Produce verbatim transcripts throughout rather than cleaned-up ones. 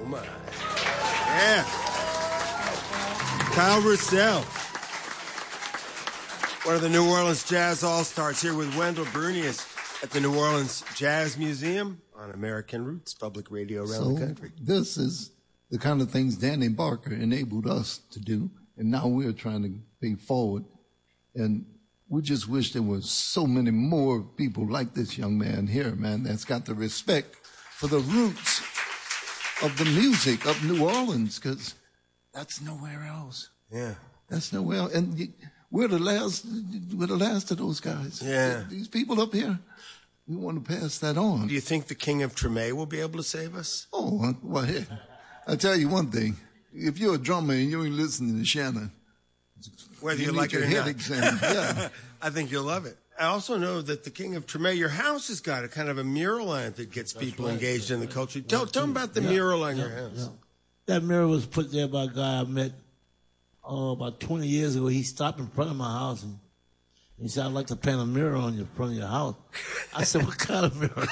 my. Yeah. Kyle Russell. One of the New Orleans Jazz All-Stars here with Wendell Bernius at the New Orleans Jazz Museum on American Roots Public Radio around so the country. This is the kind of things Danny Barker enabled us to do, and now we're trying to pay forward. And we just wish there were so many more people like this young man here, man, that's got the respect for the roots of the music of New Orleans, because that's nowhere else. Yeah. That's nowhere else. And you, we're the last, we're the last of those guys. Yeah. These people up here, we want to pass that on. Do you think the King of Treme will be able to save us? Oh, well, hey, I tell you one thing. If you're a drummer and you ain't listening to Shannon, whether you, you like it or head not. Exam. Yeah. I think you'll love it. I also know that the King of Treme, your house has got a kind of a mural on it that gets That's people right. engaged in the culture. Tell, tell them about the yeah. mural on yeah. your house. Yeah. That mural was put there by a guy I met oh, about twenty years ago. He stopped in front of my house and he said, I'd like to paint a mural on your front of your house. I said, what kind of mural?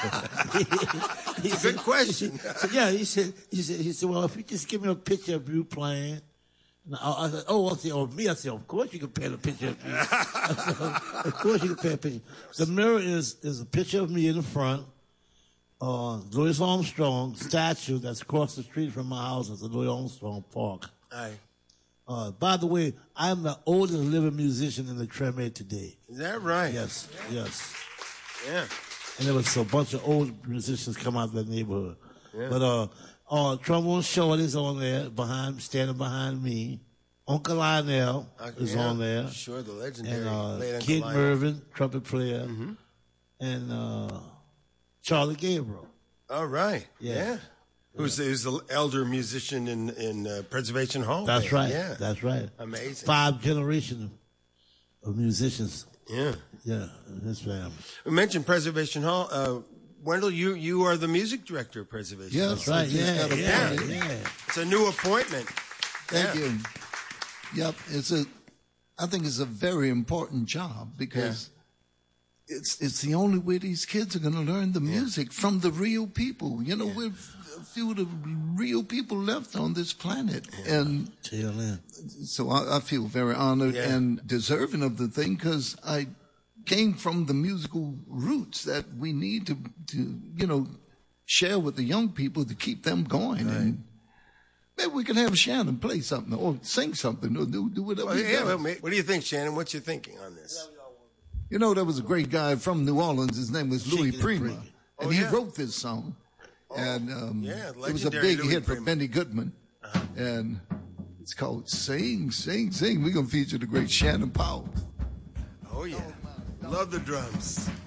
he It's a good question. He said, yeah, he said, he said, he said, well, if you just give me a picture of you playing. And I, I said, oh, I said, oh, me? I said, of course you can paint a picture of me. I said, of course you can paint a picture. The mirror is, is a picture of me in the front. Uh, Louis Armstrong statue that's across the street from my house at the Louis Armstrong Park. Aye. Uh, by the way, I'm the oldest living musician in the Treme today. Is that right? Yes, yes. Yeah. And there was a bunch of old musicians come out of that neighborhood. Yeah. But uh, uh, Trombone Shorty's on there, behind, standing behind me. Uncle Lionel uh, is yeah, on there. Sure, the legendary and, uh, late Uncle Kid Lionel. Mervin, trumpet player. Mm-hmm. And uh, Charlie Gabriel. All right. Yeah. yeah. Who's, who's the elder musician in, in uh, Preservation Hall? That's there. right. Yeah. That's right. Amazing. Five generations of musicians. Yeah. Yeah, in his family. We mentioned Preservation Hall. Uh, Wendell, you, you are the music director of Preservation Yeah, Hall. That's right. Yeah, yeah, yeah. yeah. It's a new appointment. Thank yeah. you. Yep, it's a. I think it's a very important job because yeah. it's it's the only way these kids are going to learn the music yeah. from the real people. You know, yeah. we're a few of the real people left on this planet, yeah. and in. so I, I feel very honored yeah. and deserving of the thing because I came from the musical roots that we need to to you know share with the young people to keep them going. Right. And maybe we can have Shannon play something or sing something or do, do whatever. Well, he yeah, does. well, what do you think, Shannon? What's your thinking on this? You know, there was a great guy from New Orleans. His name was Louis Shaking and Prima. Breaking. And Oh, he yeah. wrote this song. Oh, and um, yeah, it was a legendary big Louis hit for Prima. Benny Goodman. Uh-huh. And it's called Sing, Sing, Sing. We're going to feature the great Shannon Powell. Oh, yeah. Love the drums.